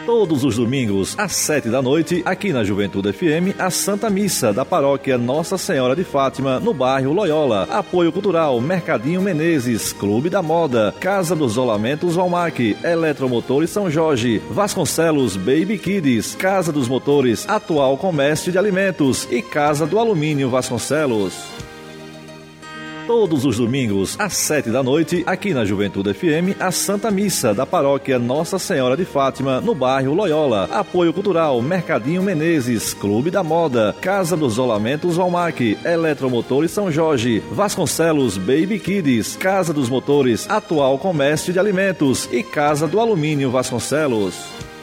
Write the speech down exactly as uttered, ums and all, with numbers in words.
Todos os domingos, às sete da noite, aqui na Juventude F M, a Santa Missa da Paróquia Nossa Senhora de Fátima, no bairro Loyola. Apoio Cultural Mercadinho Menezes, Clube da Moda, Casa dos Rolamentos Valmac, Eletromotores São Jorge, Vasconcelos Baby Kids, Casa dos Motores, Atual Comércio de Alimentos e Casa do Alumínio Vasconcelos. Todos os domingos, às sete da noite, aqui na Juventude F M, a Santa Missa da Paróquia Nossa Senhora de Fátima, no bairro Loyola. Apoio Cultural Mercadinho Menezes, Clube da Moda, Casa dos Rolamentos Valmac, Eletromotores São Jorge, Vasconcelos Baby Kids, Casa dos Motores, Atual Comércio de Alimentos e Casa do Alumínio Vasconcelos.